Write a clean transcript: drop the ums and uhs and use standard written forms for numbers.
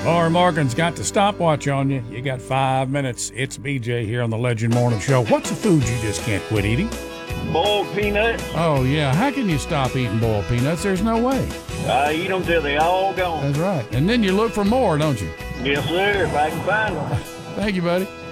Laura Morgan's got the stopwatch on you. You got 5 minutes. It's BJ here on the Legend Morning Show. What's a food you just can't quit eating? Boiled peanuts. Oh, yeah. How can you stop eating boiled peanuts? There's no way. I eat them till they all gone. That's right. And then you look for more, don't you? Yes, sir, if I can find them. Thank you, buddy.